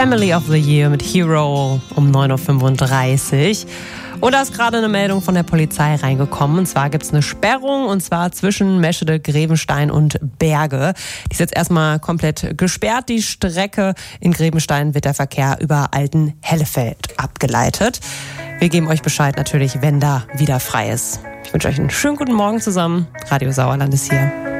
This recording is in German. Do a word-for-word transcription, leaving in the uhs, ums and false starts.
Family of the Year mit Hero um neun Uhr fünfunddreißig. Und da ist gerade eine Meldung von der Polizei reingekommen. Und zwar gibt es eine Sperrung, und zwar zwischen Meschede, Grevenstein und Berge. Die ist jetzt erstmal komplett gesperrt, die Strecke. In Grevenstein wird der Verkehr über Alten-Hellefeld abgeleitet. Wir geben euch Bescheid natürlich, wenn da wieder frei ist. Ich wünsche euch einen schönen guten Morgen zusammen. Radio Sauerland ist hier.